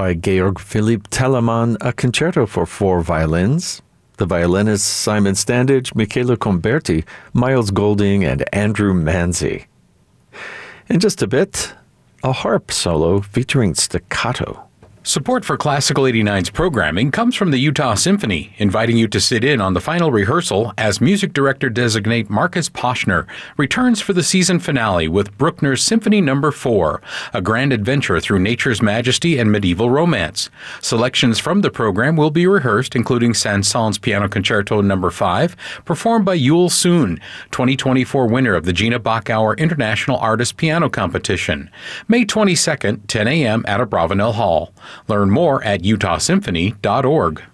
by Georg Philipp Telemann, a concerto for 4 violins. The violinists Simon Standage, Michele Comberti, Miles Golding, and Andrew Manzi. In just a bit, a harp solo featuring staccato. Support for Classical 89's programming comes from the Utah Symphony, inviting you to sit in on the final rehearsal as music director-designate Marcus Poschner returns for the season finale with Bruckner's Symphony No. 4, a grand adventure through nature's majesty and medieval romance. Selections from the program will be rehearsed, including Saint-Saëns Piano Concerto No. 5, performed by Yul Soon, 2024 winner of the Gina Bachauer International Artist Piano Competition, May 22nd, 10 a.m. at Abravanel Hall. Learn more at utahsymphony.org.